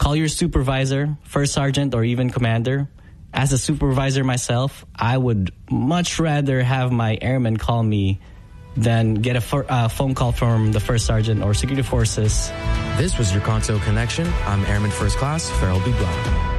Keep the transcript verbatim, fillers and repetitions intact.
Call your supervisor, first sergeant, or even commander. As a supervisor myself, I would much rather have my airman call me than get a f- uh, phone call from the first sergeant or security forces. This was your Conto Connection. I'm Airman First Class Farrell B. Blau.